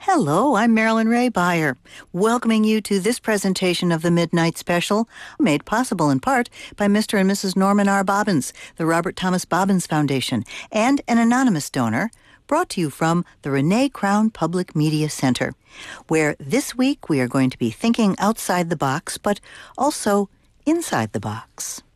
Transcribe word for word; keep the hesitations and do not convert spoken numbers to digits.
Hello, I'm Marilyn Ray Beyer, welcoming you to this presentation of the Midnight Special, made possible in part by Mister and Missus Norman R. Bobbins, the Robert Thomas Bobbins Foundation, and an anonymous donor, brought to you from the Renee Crown Public Media Center, where this week we are going to be thinking outside the box, but also inside the box.